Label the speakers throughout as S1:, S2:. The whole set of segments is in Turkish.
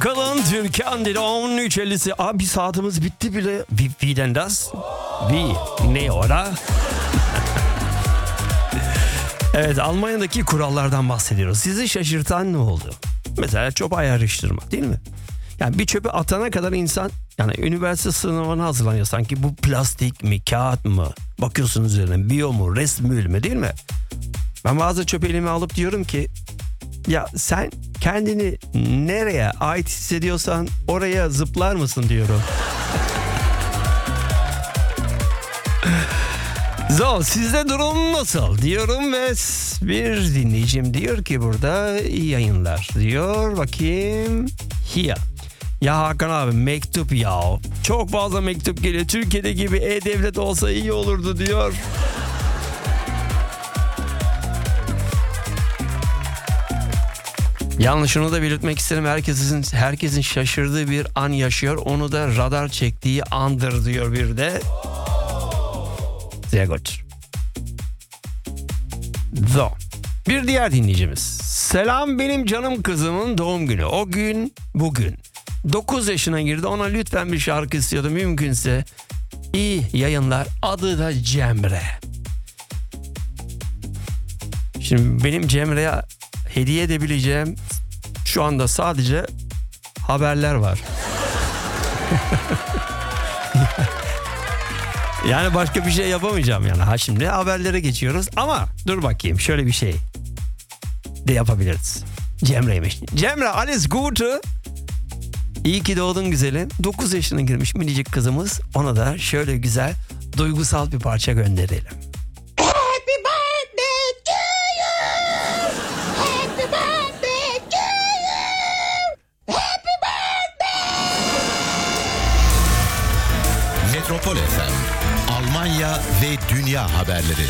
S1: Kalın Türkan dedi 13.50'si. Abi saatimiz bitti bile. Wie denn das? Ne ora? Evet, Almanya'daki kurallardan bahsediyoruz. Sizi şaşırtan ne oldu? Mesela çöp ayrıştırmak, değil mi? Yani bir çöpü atana kadar insan, yani üniversite sınavına hazırlanıyor sanki. Bu plastik mi, kağıt mı? Bakıyorsunuz üzerine biyo mu, resmül mü, değil mi? Ben bazı çöpü elime alıp diyorum ki ya sen kendini nereye ait hissediyorsan oraya zıplar mısın diyorum. So, sizde durum nasıl diyorum ve bir dinleyicim diyor ki burada iyi yayınlar diyor. Bakayım. Here. Ya Hakan abi mektup ya. Çok fazla mektup geliyor. Türkiye'de gibi e-devlet olsa iyi olurdu diyor. Yalnız şunu da belirtmek isterim. Herkesin şaşırdığı bir an yaşıyor. Onu da radar çektiği andır diyor bir de. Sehr gut. So. Bir diğer dinleyicimiz. Selam, benim canım kızımın doğum günü. O gün bugün. 9 yaşına girdi. Ona lütfen bir şarkı istiyordum. Mümkünse iyi yayınlar. Adı da Cemre. Şimdi benim Cemre'ye hediye edebileceğim şu anda sadece haberler var. Yani başka bir şey yapamayacağım yani. Şimdi haberlere geçiyoruz ama dur bakayım, şöyle bir şey de yapabiliriz. Cemre'ymiş. Cemre, alles Gute. İyi ki doğdun güzelim. 9 yaşına girmiş minicik kızımız. Ona da şöyle güzel duygusal bir parça gönderelim.
S2: Happy birthday to you. Happy birthday to you. Happy birthday.
S3: Metropol FM, Almanya ve dünya haberleri.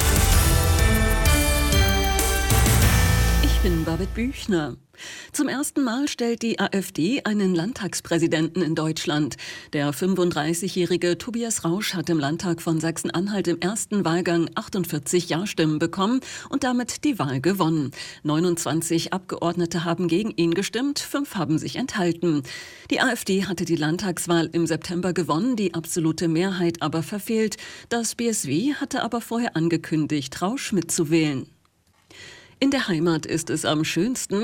S4: Ich bin Babette Büchner. Zum ersten Mal stellt die AfD einen Landtagspräsidenten in Deutschland. Der 35-jährige Tobias Rausch hat im Landtag von Sachsen-Anhalt im ersten Wahlgang 48 Ja-Stimmen bekommen und damit die Wahl gewonnen. 29 Abgeordnete haben gegen ihn gestimmt, 5 haben sich enthalten. Die AfD hatte die Landtagswahl im September gewonnen, die absolute Mehrheit aber verfehlt. Das BSW hatte aber vorher angekündigt, Rausch mitzuwählen. In der Heimat ist es am schönsten,